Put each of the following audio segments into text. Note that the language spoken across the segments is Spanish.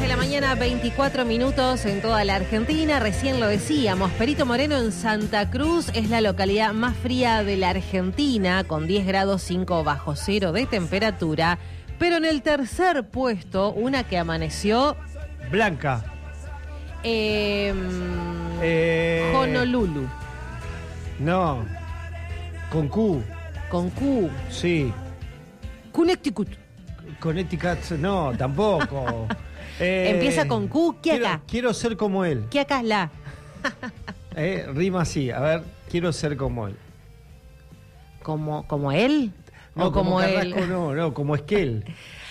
de la mañana, 24 minutos en toda la Argentina. Recién lo decíamos, Perito Moreno en Santa Cruz es la localidad más fría de la Argentina, con 10 grados 5 bajo cero de temperatura. Pero en el tercer puesto, una que amaneció... Blanca. Honolulu. No. Con Q. Con Q. Sí. Connecticut. Connecticut, no, tampoco. Empieza con Q, ¿qué acá? Quiero ser como él. ¿Qué acá es la? Rima así, a ver, quiero ser como él. ¿Como él? No, ¿O como él? No, como Esquel.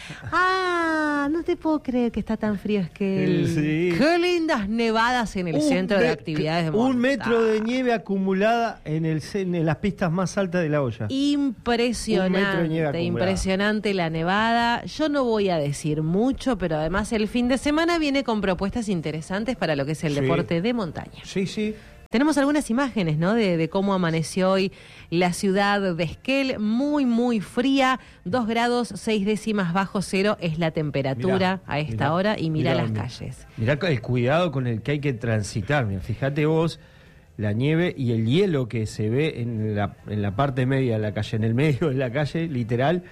Ah, no te puedo creer que está tan frío Esquel. Sí. Qué lindas nevadas en el centro de actividades de montaña. 1 metro de nieve acumulada en las pistas más altas de La Hoya. Impresionante, 1 metro de nieve acumulada. Impresionante la nevada. Yo no voy a decir mucho, pero además el fin de semana viene con propuestas interesantes para lo que es el deporte de montaña. Sí, sí. Tenemos algunas imágenes, ¿no? De cómo amaneció hoy la ciudad de Esquel, muy, muy fría, 2 grados 6 décimas bajo cero es la temperatura a esta hora, y mira las calles. Mirá el cuidado con el que hay que transitar, mirá, fíjate vos la nieve y el hielo que se ve en la parte media de la calle, en el medio de la calle, literal.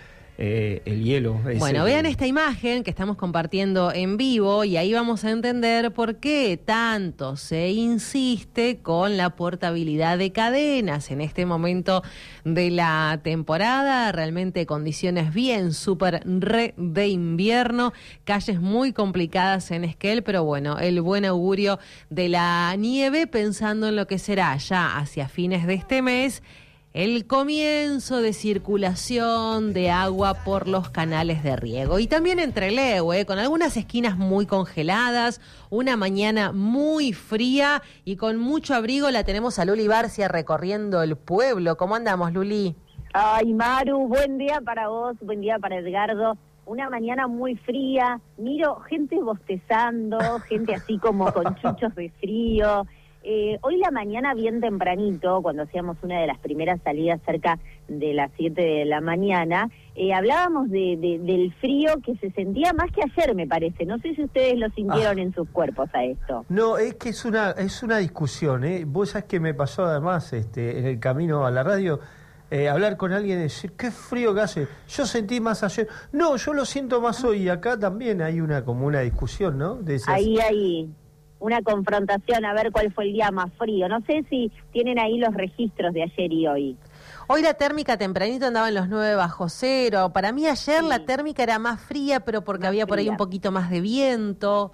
El hielo. Bueno, vean esta imagen que estamos compartiendo en vivo y ahí vamos a entender por qué tanto se insiste con la portabilidad de cadenas en este momento de la temporada. Realmente condiciones bien, súper de invierno, calles muy complicadas en Esquel, pero bueno, el buen augurio de la nieve, pensando en lo que será ya hacia fines de este mes, el comienzo de circulación de agua por los canales de riego. Y también en Trelew, con algunas esquinas muy congeladas, una mañana muy fría y con mucho abrigo. La tenemos a Luli Barcia recorriendo el pueblo. ¿Cómo andamos, Luli? Ay, Maru, buen día para vos, buen día para Edgardo. Una mañana muy fría, miro gente bostezando, gente así como con chuchos de frío. Hoy la mañana bien tempranito, cuando hacíamos una de las primeras salidas cerca de las 7 de la mañana, hablábamos del frío que se sentía más que ayer, me parece. No sé si ustedes lo sintieron en sus cuerpos a esto. No, es que es una discusión, ¿eh? Vos sabés que me pasó además en el camino a la radio, hablar con alguien y decir, qué frío que hace. Yo sentí más ayer. No, yo lo siento más hoy. Y acá también hay como una discusión, ¿no? De esas... Ahí una confrontación a ver cuál fue el día más frío. No sé si tienen ahí los registros de ayer y hoy. Hoy la térmica tempranito andaba en los 9 bajo cero. Para mí ayer la térmica era más fría, pero porque había por ahí un poquito más de viento.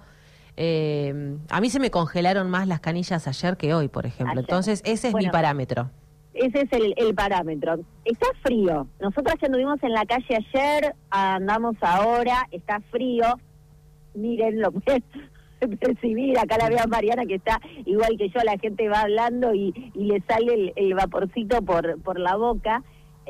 A mí se me congelaron más las canillas ayer que hoy, por ejemplo. Entonces ese es mi parámetro. Ese es el parámetro. Está frío. Nosotras que anduvimos en la calle ayer, andamos ahora, está frío. Miren, lo pueden percibir, acá la veo a Mariana que está igual que yo, la gente va hablando y le sale el vaporcito por la boca.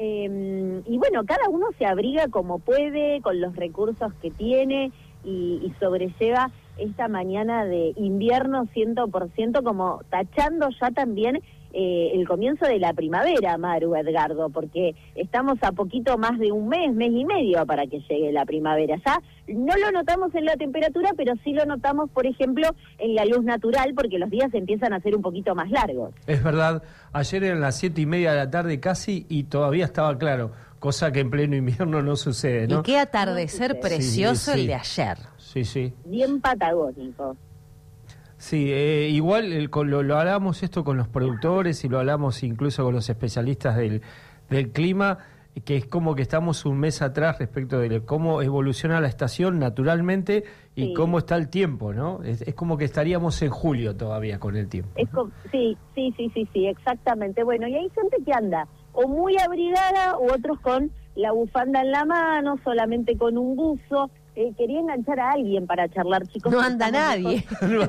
Y bueno, cada uno se abriga como puede, con los recursos que tiene y sobrelleva esta mañana de invierno 100%, como tachando ya también el comienzo de la primavera, Maru, Edgardo, porque estamos a poquito más de un mes y medio para que llegue la primavera. Ya no lo notamos en la temperatura, pero sí lo notamos, por ejemplo, en la luz natural, porque los días empiezan a ser un poquito más largos. Es verdad, ayer eran las 7:30 de la tarde casi y todavía estaba claro, cosa que en pleno invierno no sucede, ¿no? Y qué atardecer precioso el de ayer. Sí, sí. Bien patagónico. Sí, igual lo hablamos esto con los productores y lo hablamos incluso con los especialistas del clima, que es como que estamos un mes atrás respecto de cómo evoluciona la estación naturalmente y cómo está el tiempo, ¿no? Es como que estaríamos en julio todavía con el tiempo. Sí, exactamente. Bueno, y hay gente que anda o muy abrigada u otros con la bufanda en la mano, solamente con un buzo. Quería enganchar a alguien para charlar, chicos. No anda nadie. No.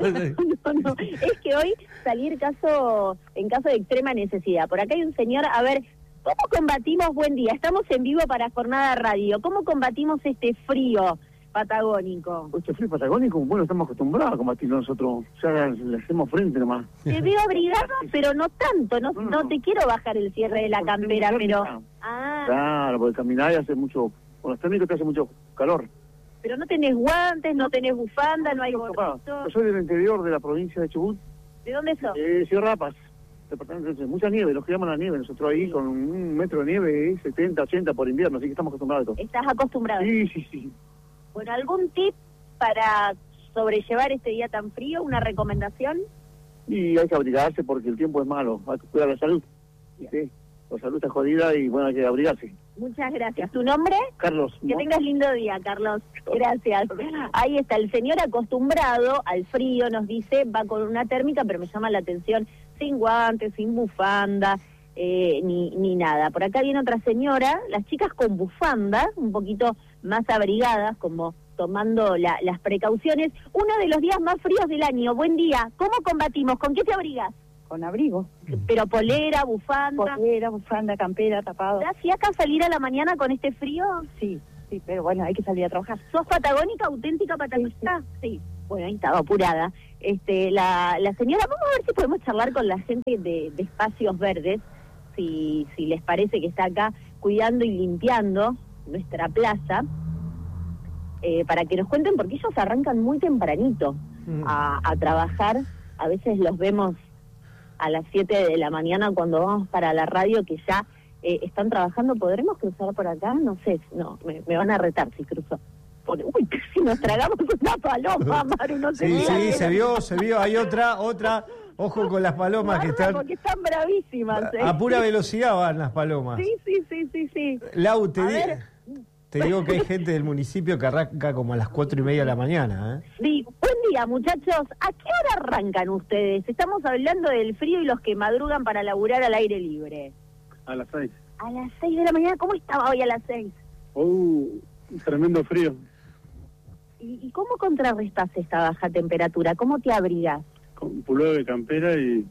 Es que hoy salir en caso de extrema necesidad. Por acá hay un señor, a ver, ¿cómo combatimos? Buen día, estamos en vivo para Jornada Radio. ¿Cómo combatimos este frío patagónico? Este frío patagónico, bueno, estamos acostumbrados a combatirlo nosotros. Ya le hacemos frente nomás. Te veo abrigado, pero no tanto. No te quiero bajar el cierre de la campera, pero... Claro, porque caminar hace mucho... Con los térmicos te hace mucho calor. Pero no tenés guantes, no tenés bufanda, no hay Papá, gorrito. yo soy del interior de la provincia de Chubut, ¿De dónde sos? Sierra Paz, departamento de mucha nieve, los que llaman la nieve, nosotros ahí con 1 metro de nieve, 70, 80 por invierno, así que estamos acostumbrados a todo. Estás acostumbrado. Sí. Bueno, ¿algún tip para sobrellevar este día tan frío? ¿Una recomendación? Y hay que abrigarse porque el tiempo es malo, hay que cuidar la salud. Sí, la salud está jodida y bueno, hay que abrigarse. Muchas gracias. ¿Tu nombre? Carlos. Que tengas lindo día, Carlos. Gracias. Ahí está, el señor acostumbrado al frío, nos dice, va con una térmica, pero me llama la atención, sin guantes, sin bufanda, ni nada. Por acá viene otra señora, las chicas con bufanda, un poquito más abrigadas, como tomando las precauciones. Uno de los días más fríos del año. Buen día. ¿Cómo combatimos? ¿Con qué te abrigas? Con abrigo. Pero polera, bufanda. Polera, bufanda, campera, tapado. ¿Da fiaca salir a la mañana con este frío? Sí, pero bueno, hay que salir a trabajar. ¿Sos patagónica, auténtica patagónica? Sí. Bueno, ahí estaba apurada. La señora, vamos a ver si podemos charlar con la gente de Espacios Verdes, si les parece que está acá cuidando y limpiando nuestra plaza, para que nos cuenten, porque ellos arrancan muy tempranito a trabajar. A veces los vemos a las 7 de la mañana cuando vamos para la radio, que ya están trabajando. ¿Podremos cruzar por acá? No sé, no, me van a retar si cruzo. Uy, casi nos tragamos una paloma, Maru, no sé. Sí, se vio, hay otra, ojo con las palomas. Guarda, que están... porque están bravísimas. A pura velocidad van las palomas. Sí. Lau, te digo que hay gente del municipio que arranca como a las 4:30 de la mañana, ¿eh? Sí, buen día, muchachos. ¿A qué hora arrancan ustedes? Estamos hablando del frío y los que madrugan para laburar al aire libre. A las 6. A las 6 de la mañana, ¿cómo estaba hoy a las 6? Tremendo frío. ¿Y cómo contrarrestás esta baja temperatura? ¿Cómo te abrigas? Con pullover, campera y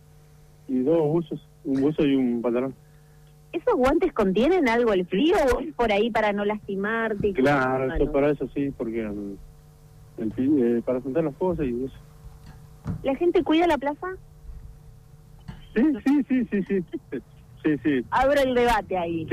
2 buzos, un buzo y un pantalón. ¿Esos guantes contienen algo el frío o es por ahí para no lastimarte? Claro, eso para eso sí, porque para juntar las cosas y eso. ¿La gente cuida la plaza? Sí. Abro el debate ahí.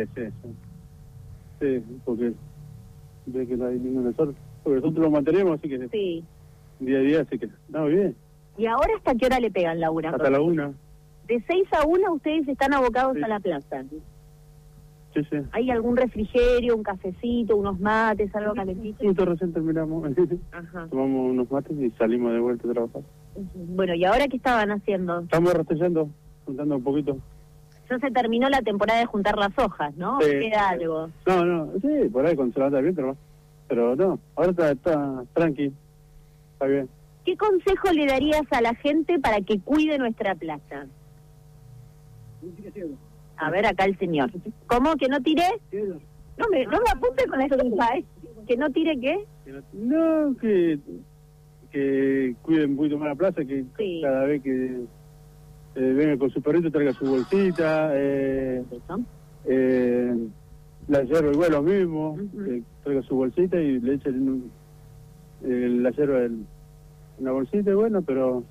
Sí, porque ve que no hay ningún sol. Porque nosotros lo mantenemos, así que Sí. día a día, así que no, bien. ¿Y ahora hasta qué hora le pegan, Laura? Hasta la 1. De 6 a 1 ustedes están abocados Sí. a la plaza. Sí. ¿Hay algún refrigerio, un cafecito, unos mates, algo calentito? Sí, nosotros recién terminamos. Ajá. Tomamos unos mates y salimos de vuelta a trabajar. Bueno, ¿y ahora qué estaban haciendo? Estamos rastrillando, juntando un poquito. Ya se terminó la temporada de juntar las hojas, ¿no? Sí. ¿Queda algo? No, sí, por ahí cuando se levanta el viento nomás. Pero no, ahora está tranqui, está bien. ¿Qué consejo le darías a la gente para que cuide nuestra plaza? A ver, acá el señor. ¿Cómo? ¿Que no tire? No me apunte con la estufa, ¿eh? ¿Que no tire qué? No, que cuiden un poquito más la plaza, que Sí. cada vez que venga con su perrito traiga su bolsita, Eso. la yerba igual lo mismo, Ujú. que traiga su bolsita y le echen la yerba en una bolsita, y bueno, pero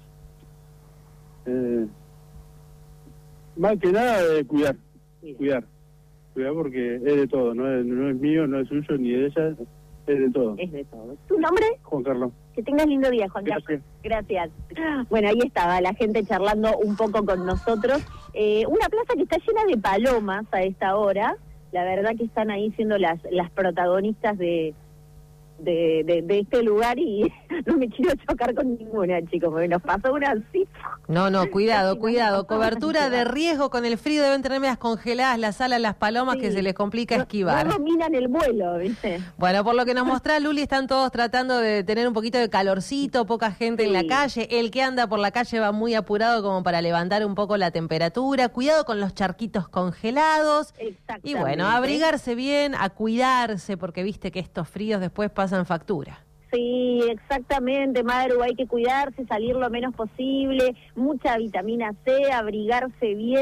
más que nada cuidar porque es de todo, no es mío, no es suyo, ni de ella, es de todo. Es de todo. ¿Tu nombre? Juan Carlos. Que tengas lindo día, Juan Carlos. Gracias. Bueno, ahí estaba la gente charlando un poco con nosotros. Una plaza que está llena de palomas a esta hora. La verdad que están ahí siendo las protagonistas de este lugar y no me quiero chocar con ninguna, chicos, porque nos pasó una así. No, cuidado. Cobertura de riesgo con el frío, deben tener medias congeladas las alas, las palomas, Sí. que se les complica esquivar. No dominan el vuelo, ¿viste? Bueno, por lo que nos mostrás, Luli, están todos tratando de tener un poquito de calorcito, poca gente en la Sí. calle. El que anda por la calle va muy apurado como para levantar un poco la temperatura. Cuidado con los charquitos congelados. Exactamente. Y bueno, a abrigarse bien, a cuidarse, porque viste que estos fríos después pasan factura. Sí, exactamente, Maru, hay que cuidarse, salir lo menos posible, mucha vitamina C, abrigarse bien,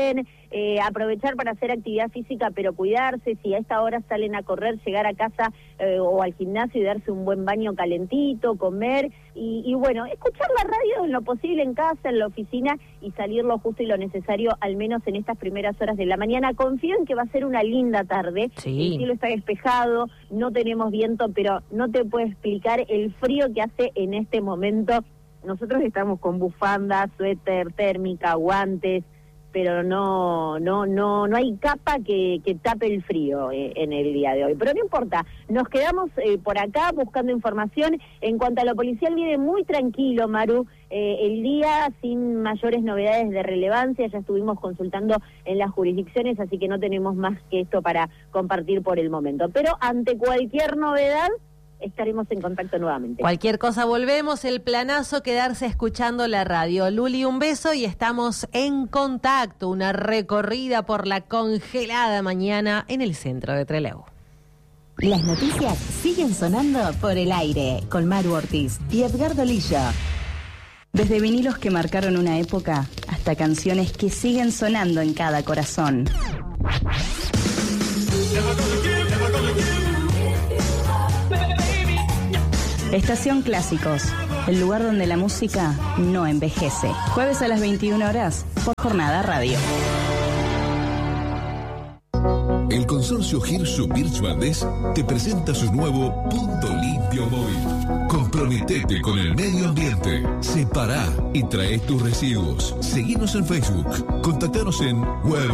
aprovechar para hacer actividad física, pero cuidarse. Si a esta hora salen a correr, llegar a casa o al gimnasio y darse un buen baño calentito, comer y bueno, escuchar la radio en lo posible en casa, en la oficina y salir lo justo y lo necesario, al menos en estas primeras horas de la mañana. Confío en que va a ser una linda tarde. Sí. El cielo está despejado, no tenemos viento, pero no te puedo explicar el frío que hace en este momento. Nosotros estamos con bufanda, suéter, térmica, guantes, pero no hay capa que tape el frío en el día de hoy. Pero no importa, nos quedamos por acá buscando información. En cuanto a lo policial, viene muy tranquilo, Maru, el día sin mayores novedades de relevancia. Ya estuvimos consultando en las jurisdicciones, así que no tenemos más que esto para compartir por el momento. Pero ante cualquier novedad, estaremos en contacto nuevamente. Cualquier cosa volvemos, el planazo, quedarse escuchando la radio. Luli, un beso y estamos en contacto. Una recorrida por la congelada mañana en el centro de Trelew. Las noticias siguen sonando por el aire con Maru Ortiz y Edgardo Lillo. Desde vinilos que marcaron una época hasta canciones que siguen sonando en cada corazón. Estación Clásicos, el lugar donde la música no envejece. Jueves a las 21 horas por Jornada Radio. El consorcio Hirsu Birch Valdés te presenta su nuevo Punto Limpio Móvil. Comprometete con el medio ambiente. Separá y trae tus residuos. Seguinos en Facebook. Contactanos en web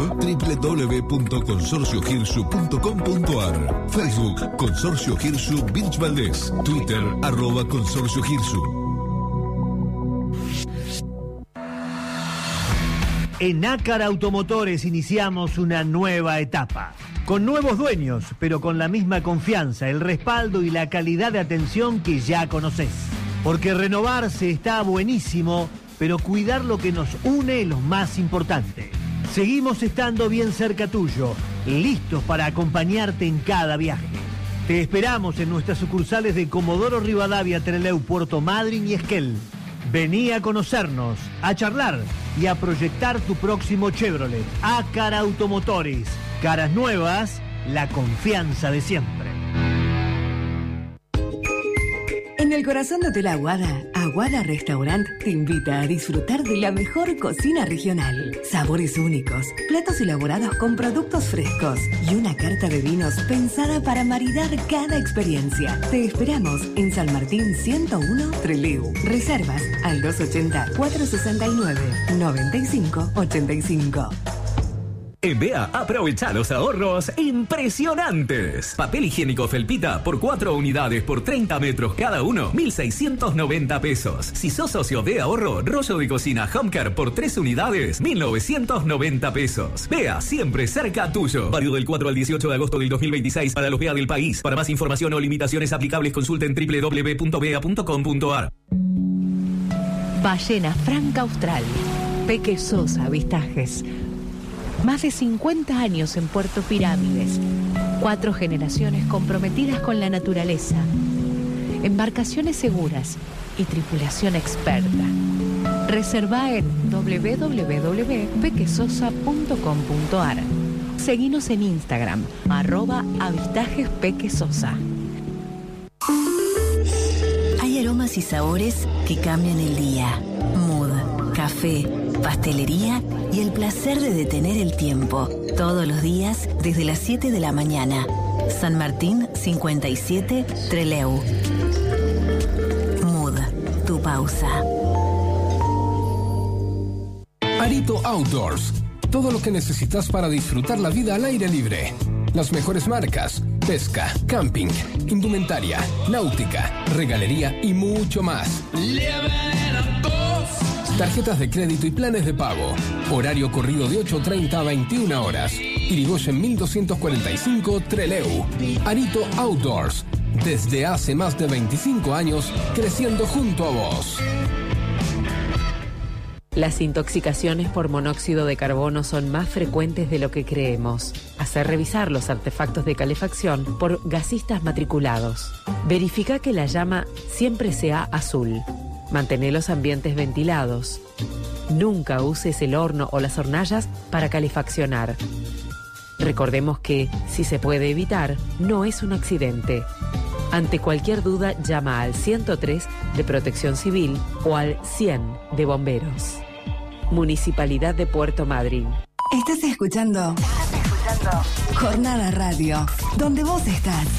www.consorciohirsu.com.ar. Facebook Consorcio Hirsu Birch Valdés. Twitter @Consorcio Hirsu. En Nácar Automotores iniciamos una nueva etapa. Con nuevos dueños, pero con la misma confianza, el respaldo y la calidad de atención que ya conocés. Porque renovarse está buenísimo, pero cuidar lo que nos une es lo más importante. Seguimos estando bien cerca tuyo, listos para acompañarte en cada viaje. Te esperamos en nuestras sucursales de Comodoro Rivadavia, Trelew, Puerto Madryn y Esquel. Vení a conocernos, a charlar y a proyectar tu próximo Chevrolet. Nácar Automotores. Caras nuevas, la confianza de siempre. En el corazón de Hotel Aguada, Aguada Restaurant te invita a disfrutar de la mejor cocina regional. Sabores únicos, platos elaborados con productos frescos y una carta de vinos pensada para maridar cada experiencia. Te esperamos en San Martín 101, Trelew. Reservas al 280-469-9585. En BEA, aprovecha los ahorros impresionantes. Papel higiénico Felpita por 4 unidades por 30 metros cada uno, 1.690 pesos. Si sos socio de ahorro, rollo de cocina Homecare por 3 unidades, 1.990 pesos. BEA, siempre cerca tuyo. Válido del 4 al 18 de agosto del 2026 para los BEA del país. Para más información o limitaciones aplicables, consulten www.bea.com.ar. Ballena Franca Austral. Peque Sosa Avistajes. Más de 50 años en Puerto Pirámides. 4 generaciones comprometidas con la naturaleza. Embarcaciones seguras y tripulación experta. Reserva en www.pequesosa.com.ar. Seguinos en Instagram, @avistajespequesosa. Hay aromas y sabores que cambian el día. Mood, café, pastelería y el placer de detener el tiempo. Todos los días desde las 7 de la mañana. San Martín 57, Trelew. Mood, tu pausa. Arito Outdoors. Todo lo que necesitas para disfrutar la vida al aire libre. Las mejores marcas, pesca, camping, indumentaria, náutica, regalería y mucho más. Tarjetas de crédito y planes de pago. Horario corrido de 8:30 a 21 horas. Irigoyen 1245, Trelew. Arito Outdoors. Desde hace más de 25 años, creciendo junto a vos. Las intoxicaciones por monóxido de carbono son más frecuentes de lo que creemos. Hacer revisar los artefactos de calefacción por gasistas matriculados. Verifica que la llama siempre sea azul. Mantén los ambientes ventilados. Nunca uses el horno o las hornallas para calefaccionar. Recordemos que, si se puede evitar, no es un accidente. Ante cualquier duda, llama al 103 de Protección Civil o al 100 de Bomberos. Municipalidad de Puerto Madryn. Estás escuchando Jornada Radio, donde vos estás.